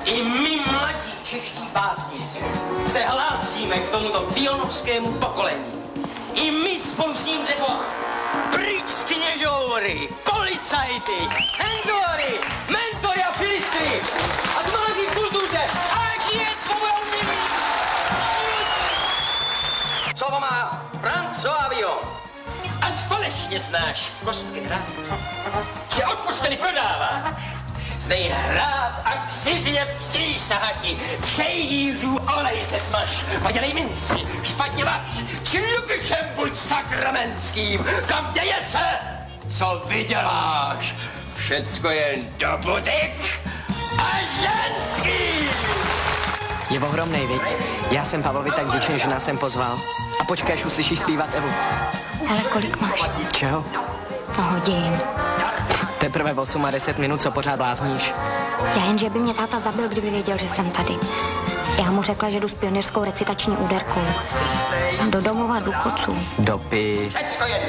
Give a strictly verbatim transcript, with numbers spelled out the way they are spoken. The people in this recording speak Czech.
I my mladí čeští básníci se hlásíme k tomuto vionovskému pokolení. I my spolu s ním dnes pryč z kněžoury, policajty, cenzory, mentory a filistry a z mladí kultuře, ať je svoboda umění! Slovo má François Villon. Ať falešně znáš v kostky hrát, že odpustili prodává. Zdej hrát a k zibě přísahati, přejířů olej se smaž, padělej minci, špatně vaš, člupičem buď sakramentským, kam děje se, co vyděláš, všecko jen dobutek a ženský. Je ohromnej, viď? Já jsem Pavlovi tak vděčný, že nás sem pozval. A počkej, až uslyšíš zpívat Evu. Hele, kolik máš? Čeho? No hodin. Teprve osm a deset minut, co pořád blázníš. Já jen, že by mě táta zabil, kdyby věděl, že jsem tady. Já mu řekla, že jdu s pionýrskou recitační úderkou. Do domova důchodců. Dopy. Všecko je